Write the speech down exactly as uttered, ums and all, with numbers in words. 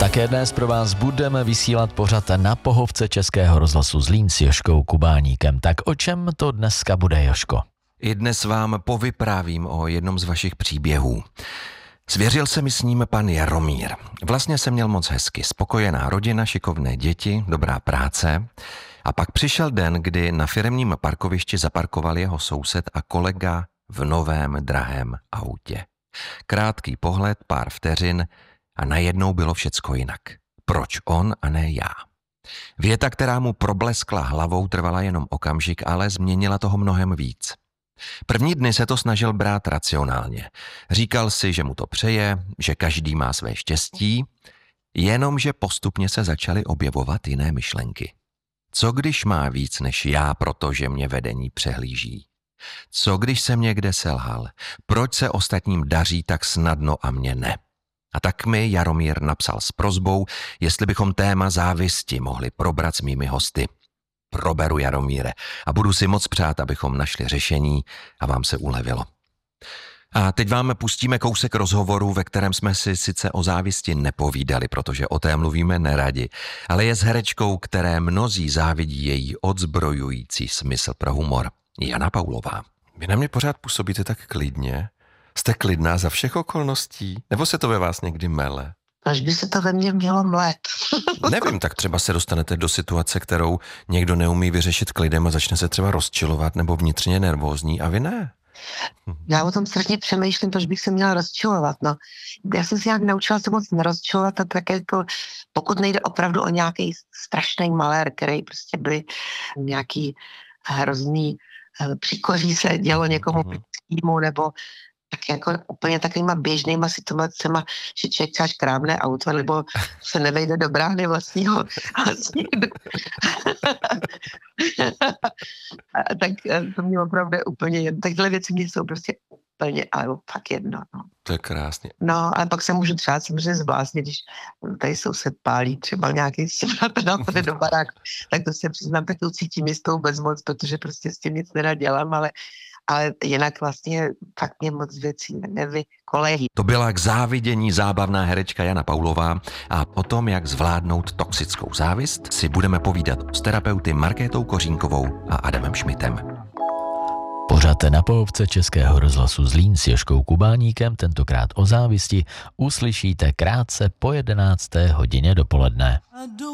Také dnes pro vás budeme vysílat pořad Na pohovce Českého rozhlasu Zlín s Jožkou Kubáníkem. Tak o čem to dneska bude, Jožko? I dnes vám povyprávím o jednom z vašich příběhů. Svěřil se mi s ním pan Jaromír. Vlastně jsem měl moc hezky. Spokojená rodina, šikovné děti, dobrá práce. A pak přišel den, kdy na firemním parkovišti zaparkoval jeho soused a kolega v novém drahém autě. Krátký pohled, pár vteřin a najednou bylo všecko jinak. Proč on a ne já? Věta, která mu probleskla hlavou, trvala jenom okamžik, ale změnila toho mnohem víc. První dny se to snažil brát racionálně. Říkal si, že mu to přeje, že každý má své štěstí, jenomže postupně se začaly objevovat jiné myšlenky. Co když má víc než já, protože mě vedení přehlíží? Co když jsem někde selhal? Proč se ostatním daří tak snadno a mě ne? A tak mi Jaromír napsal s prosbou, jestli bychom téma závisti mohli probrat s mými hosty. Proberu, Jaromíre, a budu si moc přát, abychom našli řešení a vám se ulevilo. A teď vám pustíme kousek rozhovoru, ve kterém jsme si sice o závisti nepovídali, protože o té mluvíme neradi, ale je s herečkou, které mnozí závidí její odzbrojující smysl pro humor. Jana Paulová. Vy na mě pořád působíte tak klidně. Jste klidná za všech okolností? Nebo se to ve vás někdy mele? Až by se to ve mně mělo mlet. Nevím, tak třeba se dostanete do situace, kterou někdo neumí vyřešit klidem a začne se třeba rozčilovat nebo vnitřně nervózní a vy ne. Já o tom strašně přemýšlím, proč bych se měla rozčilovat. No. Já jsem si nějak naučila se moc nerozčilovat a tak jako, pokud nejde opravdu o nějaký strašný malér, který prostě byly nějaký hrozný příkoří se dělo někomu blízkému, nebo tak jako úplně takovýma běžnýma situacema, že člověk třeba škrábne auto, nebo se nevejde do brány vlastního, vlastního tak to mě opravdu je úplně jedno. Takhle věci mě jsou prostě úplně, ale fakt jedno. No. To je krásně. No, ale pak se můžu třeba samozřejmě zvláštně, když tady soused pálí třeba nějaký stěna do baráku, tak to se přiznám, tak to cítím jistou bezmoc, protože prostě s tím nic nenadělám, ale ale jinak vlastně fakt mě moc věcí nevykolejí. To byla k závidění zábavná herečka Jana Paulová a o tom, jak zvládnout toxickou závist, si budeme povídat s terapeuty Markétou Kořínkovou a Adamem Šmitem. Pořad Na pohovce Českého rozhlasu Zlín s Jožkou Kubáníkem, tentokrát o závisti, uslyšíte krátce po jedenácté hodině dopoledne.